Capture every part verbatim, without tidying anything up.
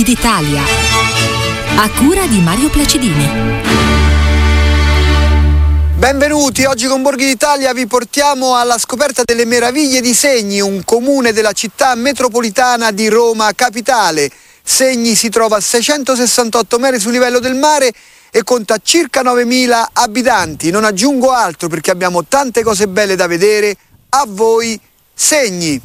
d'Italia, a cura di Mario Placidini. Benvenuti, oggi con Borghi d'Italia vi portiamo alla scoperta delle meraviglie di Segni, un comune della città metropolitana di Roma Capitale. Segni si trova a seicentosessantotto metri sul livello del mare e conta circa novemila abitanti. Non aggiungo altro perché abbiamo tante cose belle da vedere. A voi Segni!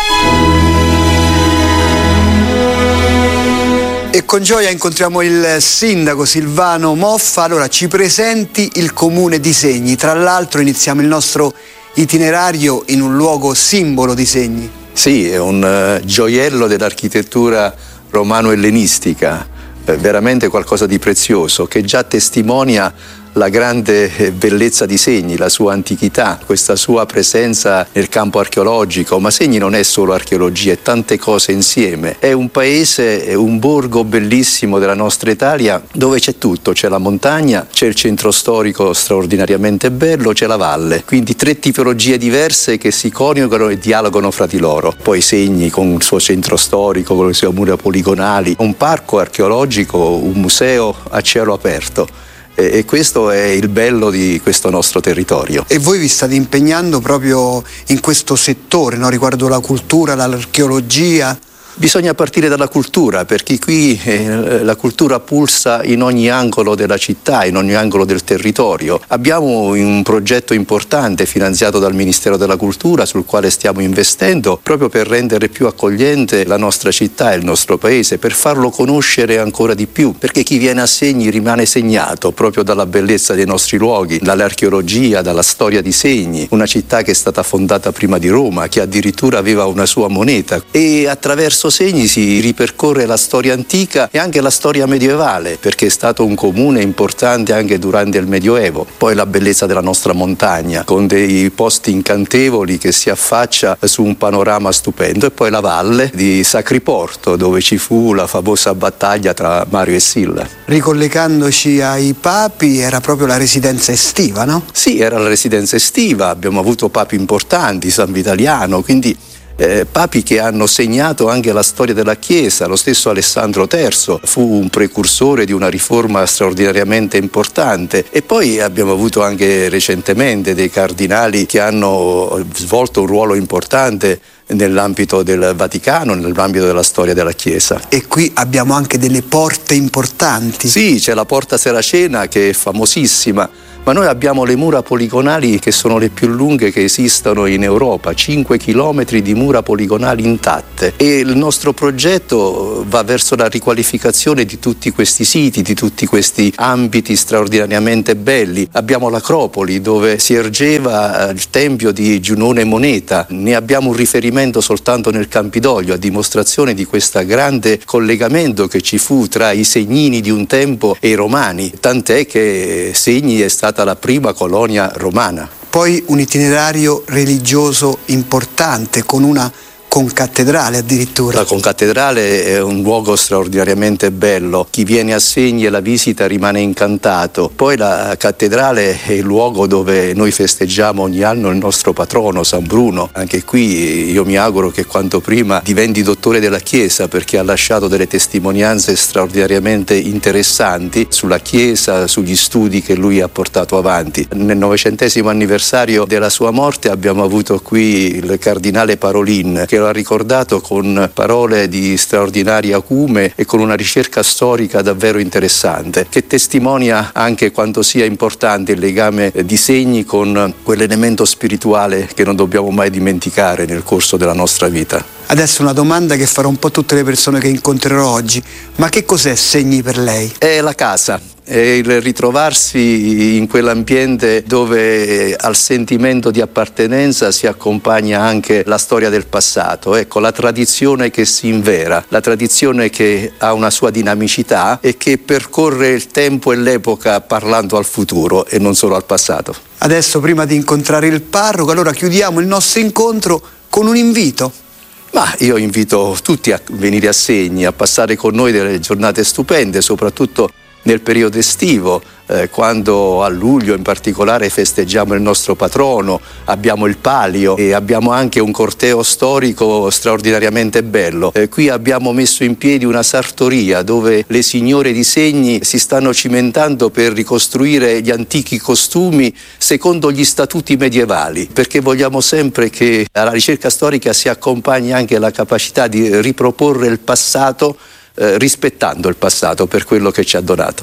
E con gioia incontriamo il sindaco Silvano Moffa. Allora, ci presenti il comune di Segni. Tra l'altro iniziamo il nostro itinerario in un luogo simbolo di Segni. Sì, è un uh, gioiello dell'architettura romano-ellenistica, eh, veramente qualcosa di prezioso che già testimonia la grande bellezza di Segni, la sua antichità, questa sua presenza nel campo archeologico. Ma Segni non è solo archeologia, è tante cose insieme. È un paese, è un borgo bellissimo della nostra Italia dove c'è tutto, c'è la montagna, c'è il centro storico straordinariamente bello, c'è la valle. Quindi tre tipologie diverse che si coniugano e dialogano fra di loro. Poi Segni con il suo centro storico, con le sue mura poligonali, un parco archeologico, un museo a cielo aperto. E questo è il bello di questo nostro territorio. E voi vi state impegnando proprio in questo settore, no? Riguardo la cultura, l'archeologia? Bisogna partire dalla cultura, perché qui eh, la cultura pulsa in ogni angolo della città, in ogni angolo del territorio. Abbiamo un progetto importante finanziato dal Ministero della Cultura sul quale stiamo investendo proprio per rendere più accogliente la nostra città e il nostro paese, per farlo conoscere ancora di più, perché chi viene a Segni rimane segnato proprio dalla bellezza dei nostri luoghi, dall'archeologia, dalla storia di Segni, una città che è stata fondata prima di Roma, che addirittura aveva una sua moneta, e attraverso Segni si ripercorre la storia antica e anche la storia medievale, perché è stato un comune importante anche durante il Medioevo. Poi la bellezza della nostra montagna, con dei posti incantevoli che si affaccia su un panorama stupendo, e poi la valle di Sacriporto, dove ci fu la famosa battaglia tra Mario e Silla. Ricollegandoci ai papi, era proprio la residenza estiva, no? Sì, era la residenza estiva, abbiamo avuto papi importanti, San Vitaliano, quindi Eh, papi che hanno segnato anche la storia della Chiesa. Lo stesso Alessandro terzo fu un precursore di una riforma straordinariamente importante, e poi abbiamo avuto anche recentemente dei cardinali che hanno svolto un ruolo importante nell'ambito del Vaticano, nell'ambito della storia della Chiesa. E qui abbiamo anche delle porte importanti. Sì, c'è la Porta Seracena che è famosissima, ma noi abbiamo le mura poligonali che sono le più lunghe che esistano in Europa, cinque chilometri di mura poligonali intatte, e il nostro progetto va verso la riqualificazione di tutti questi siti, di tutti questi ambiti straordinariamente belli. Abbiamo l'Acropoli, dove si ergeva il tempio di Giunone Moneta, ne abbiamo un riferimento soltanto nel Campidoglio, a dimostrazione di questo grande collegamento che ci fu tra i Segnini di un tempo e i Romani, tant'è che Segni è stata la prima colonia romana. Poi un itinerario religioso importante con una concattedrale addirittura. La concattedrale è un luogo straordinariamente bello, chi viene a Segni e la visita rimane incantato. Poi la cattedrale è il luogo dove noi festeggiamo ogni anno il nostro patrono San Bruno. Anche qui io mi auguro che quanto prima diventi dottore della Chiesa, perché ha lasciato delle testimonianze straordinariamente interessanti sulla Chiesa, sugli studi che lui ha portato avanti. Nel novecentesimo anniversario della sua morte abbiamo avuto qui il cardinale Parolin, che lo ha ricordato con parole di straordinaria acume e con una ricerca storica davvero interessante, che testimonia anche quanto sia importante il legame di Segni con quell'elemento spirituale che non dobbiamo mai dimenticare nel corso della nostra vita. Adesso una domanda che farò un po' a tutte le persone che incontrerò oggi: ma che cos'è Segni per lei? È la casa. È il ritrovarsi in quell'ambiente dove al sentimento di appartenenza si accompagna anche la storia del passato, ecco, la tradizione che si invera, la tradizione che ha una sua dinamicità e che percorre il tempo e l'epoca parlando al futuro e non solo al passato. Adesso, prima di incontrare il parroco, allora chiudiamo il nostro incontro con un invito. Ma io invito tutti a venire a Segni, a passare con noi delle giornate stupende, soprattutto nel periodo estivo, eh, quando a luglio in particolare festeggiamo il nostro patrono, abbiamo il palio e abbiamo anche un corteo storico straordinariamente bello. Eh, qui abbiamo messo in piedi una sartoria dove le signore di Segni si stanno cimentando per ricostruire gli antichi costumi secondo gli statuti medievali, perché vogliamo sempre che alla ricerca storica si accompagni anche la capacità di riproporre il passato, eh, rispettando il passato per quello che ci ha donato.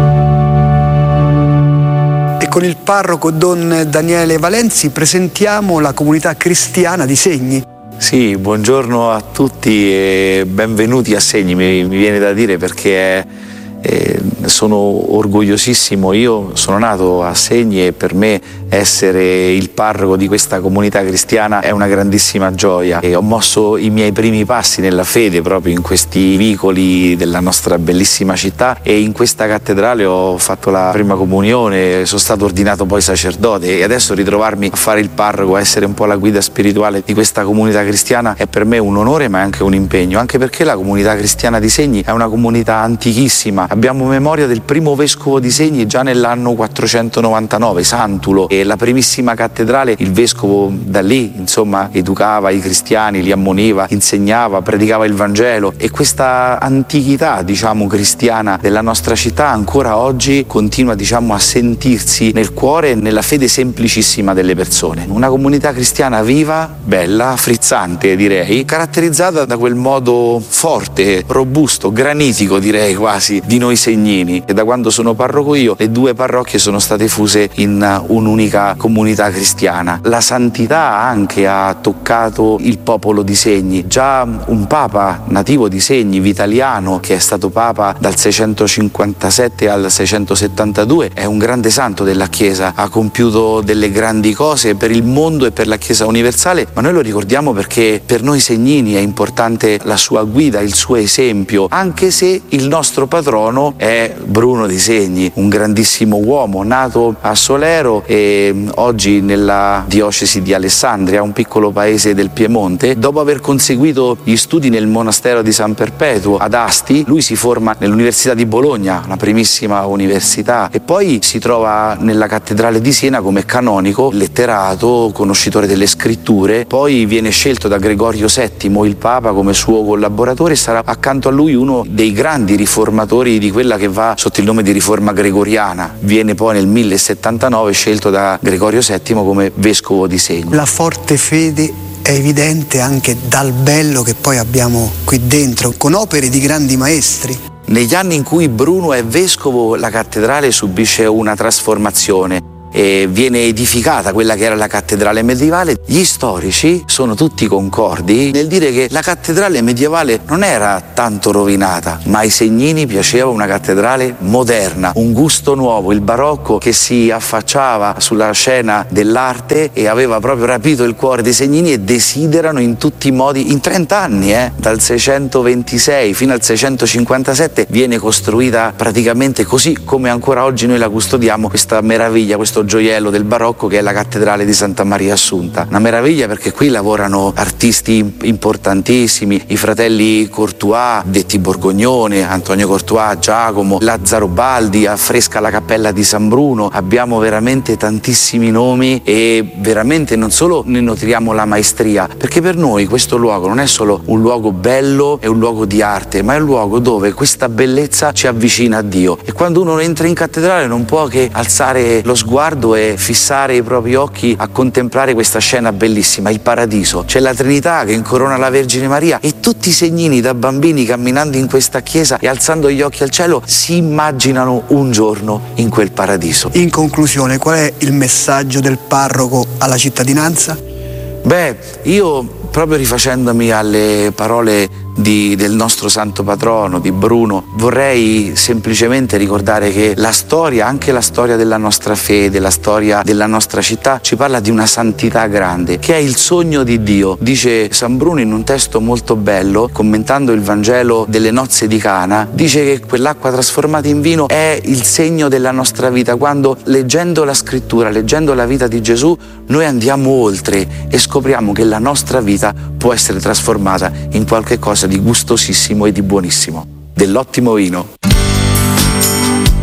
E con il parroco Don Daniele Valenzi presentiamo la comunità cristiana di Segni. Sì, buongiorno a tutti e benvenuti a Segni, mi, mi viene da dire, perché eh, sono orgogliosissimo. Io sono nato a Segni e per me essere il parroco di questa comunità cristiana è una grandissima gioia, e ho mosso i miei primi passi nella fede proprio in questi vicoli della nostra bellissima città, e in questa cattedrale ho fatto la prima comunione, sono stato ordinato poi sacerdote, e adesso ritrovarmi a fare il parroco, a essere un po' la guida spirituale di questa comunità cristiana è per me un onore, ma è anche un impegno, anche perché la comunità cristiana di Segni è una comunità antichissima. Abbiamo memoria del primo vescovo di Segni già nell'anno quattrocentonovantanove, Santulo, e la primissima cattedrale, il vescovo da lì insomma educava i cristiani, li ammoniva, insegnava, predicava il Vangelo, e questa antichità diciamo cristiana della nostra città ancora oggi continua diciamo a sentirsi nel cuore e nella fede semplicissima delle persone. Una comunità cristiana viva, bella, frizzante direi, caratterizzata da quel modo forte, robusto, granitico direi quasi di noi segnini, e da quando sono parroco io le due parrocchie sono state fuse in un'unica comunità cristiana. La santità anche ha toccato il popolo di Segni. Già un papa nativo di Segni, Vitaliano, che è stato papa dal seicentocinquantasette al seicentosettantadue, è un grande santo della Chiesa, ha compiuto delle grandi cose per il mondo e per la Chiesa universale, ma noi lo ricordiamo perché per noi segnini è importante la sua guida, il suo esempio, anche se il nostro patrono è Bruno di Segni, un grandissimo uomo nato a Solero e oggi nella diocesi di Alessandria, un piccolo paese del Piemonte. Dopo aver conseguito gli studi nel monastero di San Perpetuo ad Asti, lui si forma nell'Università di Bologna, la primissima università, e poi si trova nella cattedrale di Siena come canonico, letterato, conoscitore delle scritture. Poi viene scelto da Gregorio settimo, il Papa, come suo collaboratore, e sarà accanto a lui uno dei grandi riformatori di quella che va sotto il nome di riforma gregoriana. Viene poi nel millesettantanove scelto da Gregorio settimo come vescovo di Segni. La forte fede è evidente anche dal bello che poi abbiamo qui dentro, con opere di grandi maestri. Negli anni in cui Bruno è vescovo, la cattedrale subisce una trasformazione e viene edificata quella che era la cattedrale medievale. Gli storici sono tutti concordi nel dire che la cattedrale medievale non era tanto rovinata, ma ai segnini piaceva una cattedrale moderna, un gusto nuovo, il barocco che si affacciava sulla scena dell'arte e aveva proprio rapito il cuore dei segnini, e desiderano in tutti i modi, in trenta anni, eh, dal seicentoventisei fino al seicentocinquantasette, viene costruita praticamente così come ancora oggi noi la custodiamo, questa meraviglia, questo gioiello del barocco che è la cattedrale di Santa Maria Assunta. Una meraviglia perché qui lavorano artisti importantissimi, i fratelli Courtois, detti Borgognone, Antonio Courtois, Giacomo, Lazzaro Baldi, affresca la cappella di San Bruno. Abbiamo veramente tantissimi nomi e veramente non solo ne notiamo la maestria, perché per noi questo luogo non è solo un luogo bello e un luogo di arte, ma è un luogo dove questa bellezza ci avvicina a Dio, e quando uno entra in cattedrale non può che alzare lo sguardo e fissare i propri occhi a contemplare questa scena bellissima, il paradiso. C'è la Trinità che incorona la Vergine Maria, e tutti i segnini da bambini camminando in questa chiesa e alzando gli occhi al cielo si immaginano un giorno in quel paradiso. In conclusione, qual è il messaggio del parroco alla cittadinanza? Beh, io proprio rifacendomi alle parole Di, del nostro santo patrono, di Bruno, vorrei semplicemente ricordare che la storia, anche la storia della nostra fede, la storia della nostra città, ci parla di una santità grande, che è il sogno di Dio. Dice San Bruno in un testo molto bello, commentando il Vangelo delle nozze di Cana, dice che quell'acqua trasformata in vino è il segno della nostra vita, quando leggendo la scrittura, leggendo la vita di Gesù, noi andiamo oltre e scopriamo che la nostra vita può essere trasformata in qualche cosa di gustosissimo e di buonissimo, dell'ottimo vino.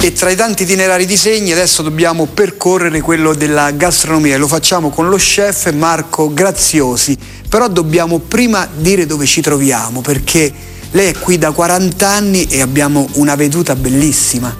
E tra i tanti itinerari di Segni adesso dobbiamo percorrere quello della gastronomia e lo facciamo con lo chef Marco Graziosi. Però dobbiamo prima dire dove ci troviamo, perché lei è qui da quaranta anni e abbiamo una veduta bellissima.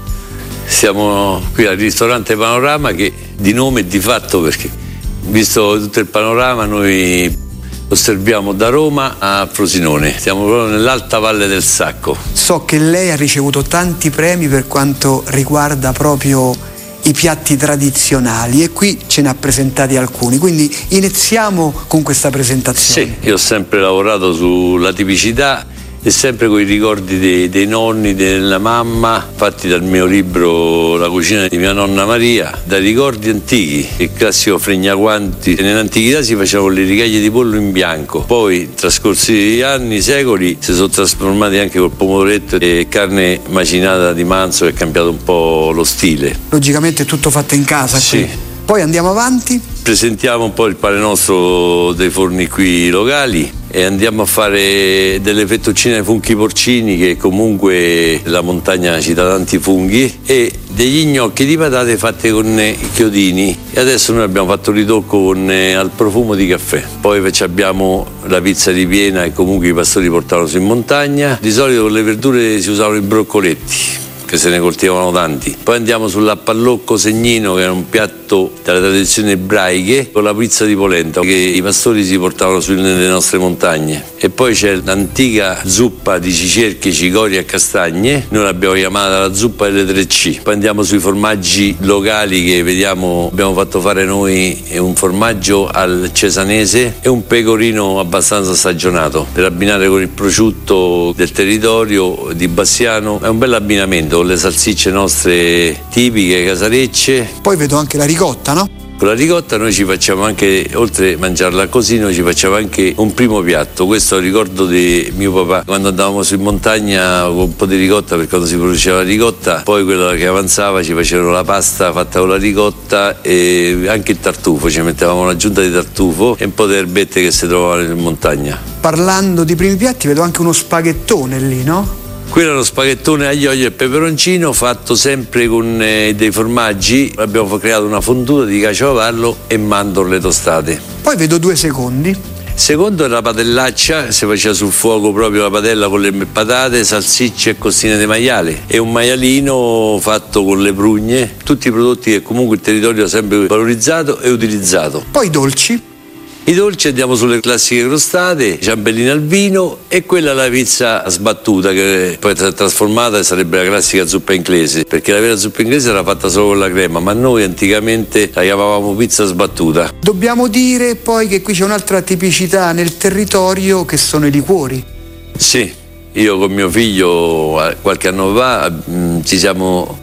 Siamo qui al ristorante Panorama, che di nome e di fatto, perché visto tutto il panorama noi osserviamo da Roma a Frosinone, siamo proprio nell'alta valle del Sacco. So che lei ha ricevuto tanti premi per quanto riguarda proprio i piatti tradizionali e qui ce ne ha presentati alcuni, quindi iniziamo con questa presentazione. Sì, io ho sempre lavorato sulla tipicità e sempre con i ricordi dei, dei nonni, della mamma, fatti dal mio libro La cucina di mia nonna Maria, dai ricordi antichi, il classico fregnaguanti. Nell'antichità si facevano le rigaglie di pollo in bianco, poi trascorsi gli anni, secoli, si sono trasformati anche col pomodoretto e carne macinata di manzo, che è cambiato un po' lo stile. Logicamente è tutto fatto in casa qui. Sì. Poi andiamo avanti. Presentiamo un po' il pane nostro dei forni qui locali e andiamo a fare delle fettuccine ai funghi porcini, che comunque la montagna ci dà tanti funghi, e degli gnocchi di patate fatte con i chiodini, e adesso noi abbiamo fatto un ritocco con al profumo di caffè. Poi abbiamo la pizza ripiena che comunque i pastori portavano su in montagna. Di solito con le verdure si usavano i broccoletti, che se ne coltivano tanti. Poi andiamo sull'appallocco segnino, che è un piatto delle tradizioni ebraiche, con la pizza di polenta che i pastori si portavano su nelle nostre montagne. E poi c'è l'antica zuppa di cicerche, cicorie e castagne, noi l'abbiamo chiamata la zuppa delle tre C. Poi andiamo sui formaggi locali che vediamo, abbiamo fatto fare noi un formaggio al cesanese e un pecorino abbastanza stagionato per abbinare con il prosciutto del territorio di Bassiano. È un bel abbinamento con le salsicce nostre tipiche casarecce. Poi vedo anche la ricotta, no? Con la ricotta noi ci facciamo anche, oltre a mangiarla così, noi ci facciamo anche un primo piatto. Questo ricordo di mio papà, quando andavamo su in montagna con un po' di ricotta, per quando si produceva la ricotta, poi quella che avanzava ci facevano la pasta fatta con la ricotta e anche il tartufo, ci mettevamo un'aggiunta di tartufo e un po' di erbette che si trovavano in montagna. Parlando di primi piatti, vedo anche uno spaghettone lì, no? Quello è lo spaghettone aglio, olio e peperoncino fatto sempre con eh, dei formaggi. Abbiamo creato una fonduta di caciocavallo e mandorle tostate. Poi vedo due secondi. Secondo è la padellaccia, si faceva sul fuoco proprio la padella con le patate, salsicce e costine di maiale, e un maialino fatto con le prugne, tutti i prodotti che comunque il territorio ha sempre valorizzato e utilizzato. Poi dolci. I dolci andiamo sulle classiche crostate, ciambellina al vino, e quella è la pizza sbattuta, che poi è trasformata e sarebbe la classica zuppa inglese, perché la vera zuppa inglese era fatta solo con la crema, ma noi anticamente la chiamavamo pizza sbattuta. Dobbiamo dire poi che qui c'è un'altra tipicità nel territorio, che sono i liquori. Sì, io con mio figlio qualche anno fa mh, ci siamo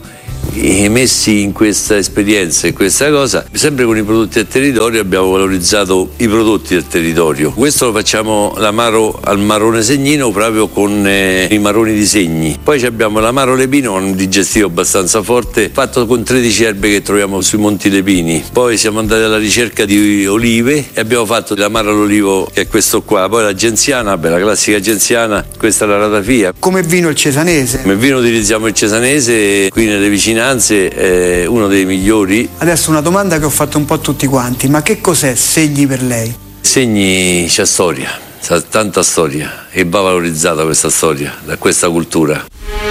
messi in questa esperienza, in questa cosa, sempre con i prodotti del territorio. Abbiamo valorizzato i prodotti del territorio. Questo lo facciamo l'amaro al marrone segnino, proprio con eh, i marroni di Segni. Poi abbiamo l'amaro lepino, un digestivo abbastanza forte, fatto con tredici erbe che troviamo sui Monti Lepini. Poi siamo andati alla ricerca di olive e abbiamo fatto l'amaro all'olivo, che è questo qua. Poi la genziana, beh, la classica genziana, questa è la ratafia. Come vino il cesanese. Come vino utilizziamo il cesanese, qui nelle vicinanze è uno dei migliori. Adesso una domanda che ho fatto un po' a tutti quanti: ma che cos'è Segni per lei? Segni c'ha storia, c'ha tanta storia, e va valorizzata questa storia da questa cultura.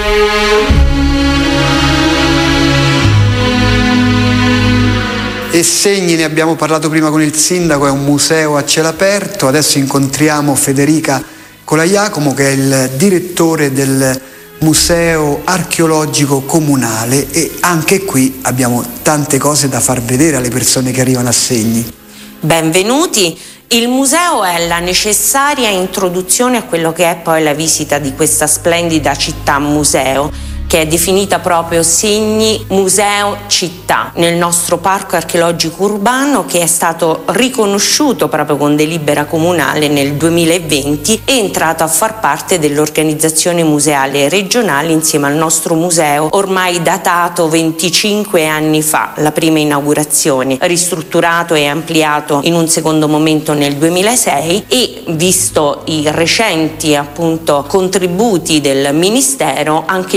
E Segni, ne abbiamo parlato prima con il sindaco, è un museo a cielo aperto. Adesso incontriamo Federica Colaiacomo, che è il direttore del Museo Archeologico Comunale, e anche qui abbiamo tante cose da far vedere alle persone che arrivano a Segni. Benvenuti. Il museo è la necessaria introduzione a quello che è poi la visita di questa splendida città museo, che è definita proprio Segni Museo Città, nel nostro parco archeologico urbano, che è stato riconosciuto proprio con delibera comunale nel duemilaventi e è entrato a far parte dell'organizzazione museale regionale insieme al nostro museo, ormai datato venticinque anni fa, la prima inaugurazione, ristrutturato e ampliato in un secondo momento nel duemilasei, e visto i recenti appunto contributi del Ministero, anche il museo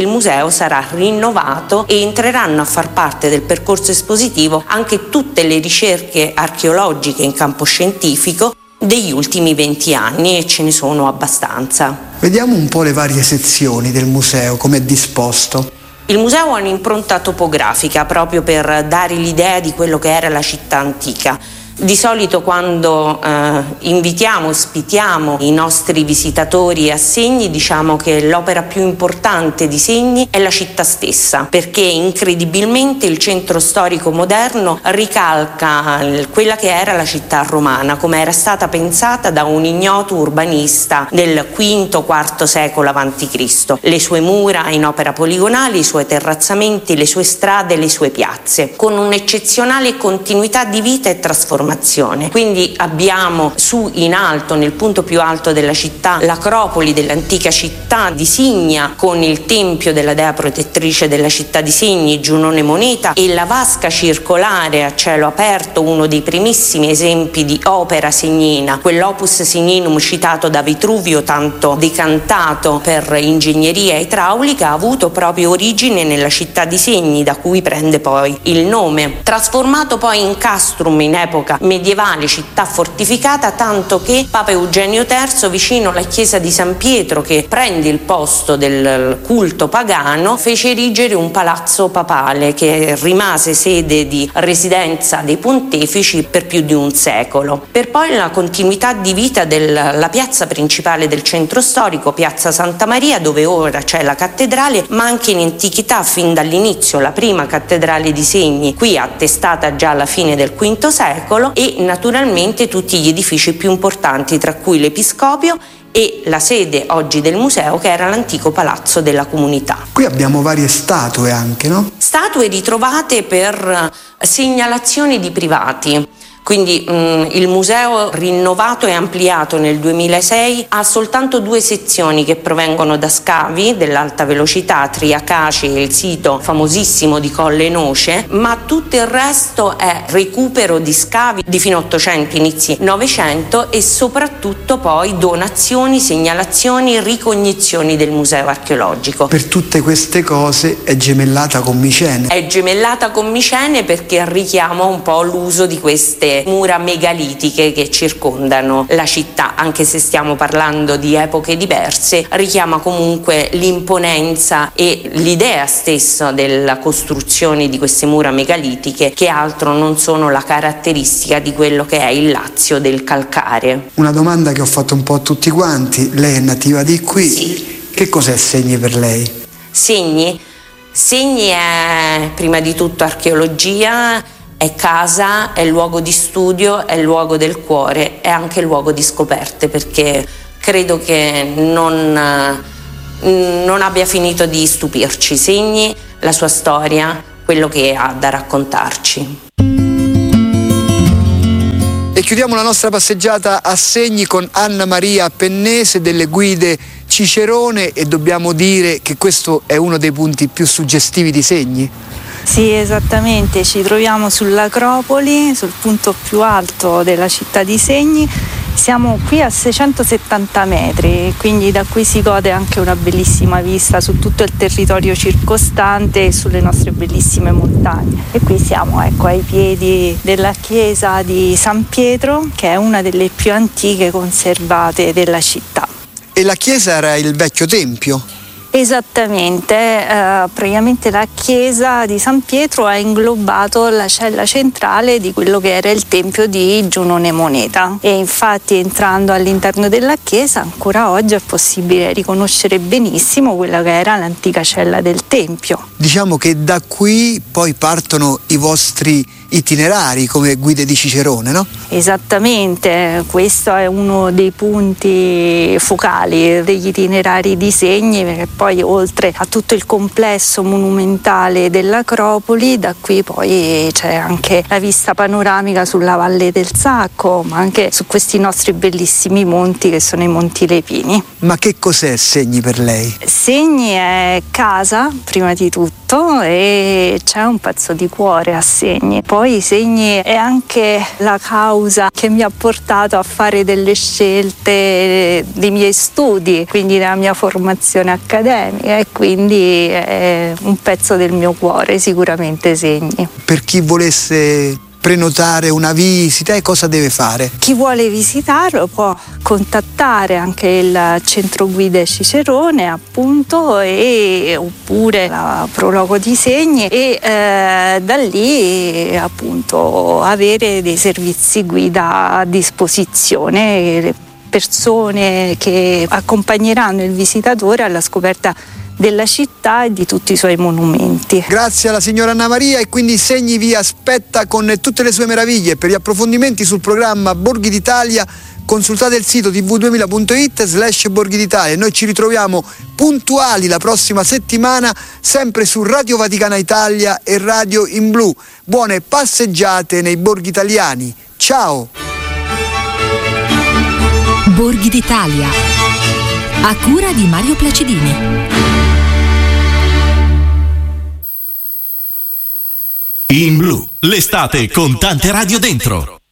museo sarà rinnovato e entreranno a far parte del percorso espositivo anche tutte le ricerche archeologiche in campo scientifico degli ultimi venti anni, e ce ne sono abbastanza. Vediamo un po' le varie sezioni del museo, come è disposto. Il museo ha un'impronta topografica proprio per dare l'idea di quello che era la città antica. Di solito quando eh, invitiamo, ospitiamo i nostri visitatori a Segni, diciamo che l'opera più importante di Segni è la città stessa, perché incredibilmente il centro storico moderno ricalca quella che era la città romana, come era stata pensata da un ignoto urbanista del quinto quarto secolo avanti Cristo. Le sue mura in opera poligonale, i suoi terrazzamenti, le sue strade, le sue piazze, con un'eccezionale continuità di vita e trasformazione. Quindi abbiamo su in alto, nel punto più alto della città, l'acropoli dell'antica città di Signa con il tempio della dea protettrice della città di Segni, Giunone Moneta, e la vasca circolare a cielo aperto, uno dei primissimi esempi di opera segnina, quell'opus signinum citato da Vitruvio, tanto decantato per ingegneria idraulica, ha avuto proprio origine nella città di Segni, da cui prende poi il nome, trasformato poi in castrum in epoca medievale, città fortificata, tanto che Papa Eugenio terzo, vicino alla chiesa di San Pietro, che prende il posto del culto pagano, fece erigere un palazzo papale che rimase sede di residenza dei pontefici per più di un secolo. Per poi la continuità di vita della piazza principale del centro storico, piazza Santa Maria, dove ora c'è la cattedrale, ma anche in antichità fin dall'inizio la prima cattedrale di Segni, qui attestata già alla fine del quinto secolo, e naturalmente tutti gli edifici più importanti, tra cui l'Episcopio e la sede oggi del museo, che era l'antico palazzo della comunità. Qui abbiamo varie statue anche, no? Statue ritrovate per segnalazioni di privati. Quindi mh, il museo, rinnovato e ampliato nel duemilasei, ha soltanto due sezioni che provengono da scavi dell'alta velocità, Triacaci e il sito famosissimo di Colle Noce, ma tutto il resto è recupero di scavi di fine Ottocento, inizi Novecento, e soprattutto poi donazioni, segnalazioni, ricognizioni del museo archeologico. Per tutte queste cose è gemellata con Micene. È gemellata con Micene perché richiama un po' l'uso di queste mura megalitiche che circondano la città, anche se stiamo parlando di epoche diverse, richiama comunque l'imponenza e l'idea stessa della costruzione di queste mura megalitiche, che altro non sono la caratteristica di quello che è il Lazio del calcare. Una domanda che ho fatto un po' a tutti quanti: lei è nativa di qui? Sì. Che cos'è Segni per lei? Segni? Segni è prima di tutto archeologia, è casa, è luogo di studio, è luogo del cuore, è anche luogo di scoperte, perché credo che non, non abbia finito di stupirci. Segni, la sua storia, quello che ha da raccontarci. E chiudiamo la nostra passeggiata a Segni con Anna Maria Pennese delle Guide Cicerone, e dobbiamo dire che questo è uno dei punti più suggestivi di Segni. Sì, esattamente, ci troviamo sull'Acropoli, sul punto più alto della città di Segni. Siamo qui a seicentosettanta metri, quindi da qui si gode anche una bellissima vista su tutto il territorio circostante e sulle nostre bellissime montagne. E qui siamo, ecco, ai piedi della chiesa di San Pietro, che è una delle più antiche conservate della città. E la chiesa era il vecchio tempio? Esattamente, eh, praticamente la chiesa di San Pietro ha inglobato la cella centrale di quello che era il tempio di Giunone Moneta, e infatti entrando all'interno della chiesa ancora oggi è possibile riconoscere benissimo quella che era l'antica cella del tempio. Diciamo che da qui poi partono i vostri itinerari come guide di Cicerone, no? Esattamente, questo è uno dei punti focali degli itinerari di Segni, perché poi oltre a tutto il complesso monumentale dell'Acropoli, da qui poi c'è anche la vista panoramica sulla Valle del Sacco, ma anche su questi nostri bellissimi monti che sono i Monti Lepini. Ma che cos'è Segni per lei? Segni è casa, prima di tutto, e c'è un pezzo di cuore a Segni. Poi Poi Segni è anche la causa che mi ha portato a fare delle scelte dei miei studi, quindi la mia formazione accademica, e quindi è un pezzo del mio cuore sicuramente Segni. Per chi volesse prenotare una visita, e cosa deve fare? Chi vuole visitarlo può contattare anche il centro guide Cicerone, appunto, e oppure la Prologo di Segni, e eh, da lì appunto avere dei servizi guida a disposizione, le persone che accompagneranno il visitatore alla scoperta della città e di tutti i suoi monumenti. Grazie alla signora Anna Maria, e quindi Segni vi aspetta con tutte le sue meraviglie. Per gli approfondimenti sul programma Borghi d'Italia consultate il sito t v duemila punto it slash Borghi d'Italia. Noi ci ritroviamo puntuali la prossima settimana sempre su Radio Vaticana Italia e Radio in Blu. Buone passeggiate nei borghi italiani. Ciao! Borghi d'Italia, a cura di Mario Placidini. In Blu, l'estate con tante radio dentro.